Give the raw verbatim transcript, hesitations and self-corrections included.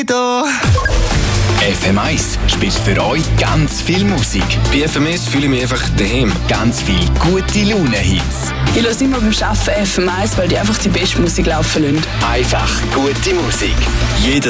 Da. F M eins spielt für euch ganz viel Musik. Bei F M eins fühle ich mich einfach daheim. Ganz viel gute Laune-Hits. Ich höre immer beim Arbeiten F M eins, weil die einfach die beste Musik laufen lassen. Einfach gute Musik. Jeden